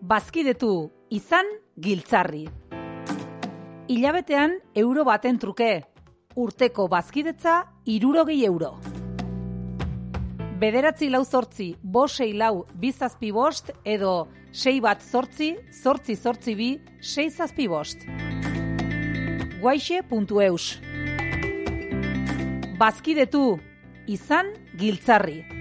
Bazkidetu izan giltzarri. Hilabetean euro baten truke. Urteko bazkidetza 60 euro. 9-4-5-6-4-2-7-5 edo 6-1-8-8-2-6-7-5. Guaixe.eus. Bazkidetu izan giltzarri.